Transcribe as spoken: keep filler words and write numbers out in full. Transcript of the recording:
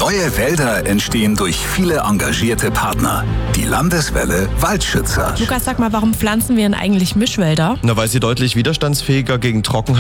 Neue Wälder entstehen durch viele engagierte Partner. Die Landeswelle Waldschützer. Lukas, sag mal, warum pflanzen wir denn eigentlich Mischwälder? Na, weil sie deutlich widerstandsfähiger gegen Trockenheit